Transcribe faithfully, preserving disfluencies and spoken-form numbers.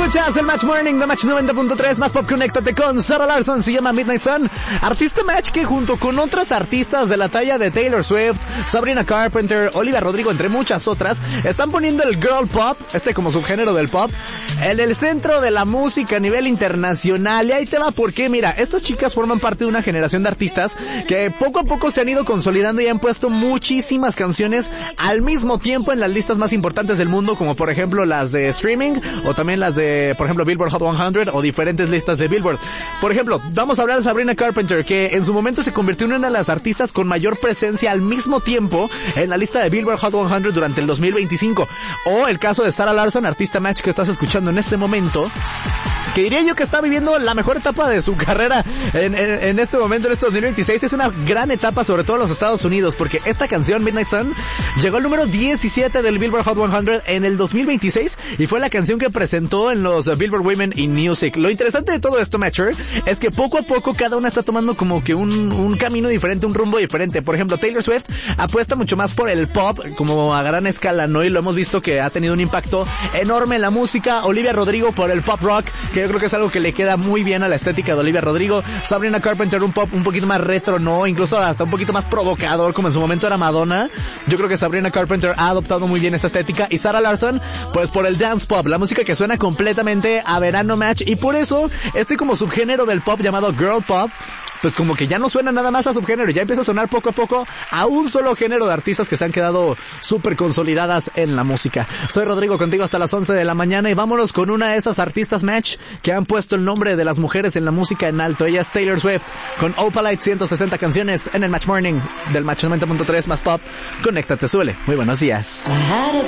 Escuchas el Match Morning de Match noventa punto tres, más pop. Conéctate con Sarah Larsson, se llama Midnight Sun. Artista Match que junto con otras artistas de la talla de Taylor Swift, Sabrina Carpenter, Olivia Rodrigo, entre muchas otras, están poniendo el girl pop, este como subgénero del pop, en el centro de la música a nivel internacional. Y ahí te va porque, mira, estas chicas forman parte de una generación de artistas que poco a poco se han ido consolidando y han puesto muchísimas canciones al mismo tiempo en las listas más importantes del mundo, como por ejemplo las de streaming, o también las de, por ejemplo, Billboard Hot cien, o diferentes listas de Billboard. Por ejemplo, vamos a hablar de Sabrina Carpenter, que en su momento se convirtió en una de las artistas con mayor presencia al mismo tiempo en la lista de Billboard Hot cien durante el dos mil veinticinco. O el caso de Sarah Larsson, artista Match que estás escuchando en este momento, que diría yo que está viviendo la mejor etapa de su carrera en, en, en este momento, en este dos mil veintiséis. Es una gran etapa, sobre todo en los Estados Unidos, porque esta canción, Midnight Sun, llegó al número diecisiete del Billboard Hot cien en el dos mil veintiséis y fue la canción que presentó en los Billboard Women in Music. Lo interesante de todo esto, Matcher, es que poco a poco cada una está tomando como que un, un camino diferente, un rumbo diferente. Por ejemplo, Taylor Swift apuesta mucho más por el pop, como a gran escala, ¿no? Y lo hemos visto que ha tenido un impacto enorme en la música. Olivia Rodrigo por el pop rock, que yo creo que es algo que le queda muy bien a la estética de Olivia Rodrigo. Sabrina Carpenter, un pop un poquito más retro, ¿no? Incluso hasta un poquito más provocador, como en su momento era Madonna. Yo creo que Sabrina Carpenter ha adoptado muy bien esta estética. Y Sarah Larsson, pues por el dance pop, la música que suena completamente a verano, Match. Y por eso, este como subgénero del pop llamado girl pop, pues como que ya no suena nada más a subgénero, ya empieza a sonar poco a poco a un solo género de artistas que se han quedado súper consolidadas en la música. Soy Rodrigo, contigo hasta las once de la mañana, y vámonos con una de esas artistas, Match, que han puesto el nombre de las mujeres en la música en alto. Ella es Taylor Swift, con Opalite, ciento sesenta canciones en el Match Morning del Match noventa punto tres más pop. Conéctate, suele. Muy buenos días.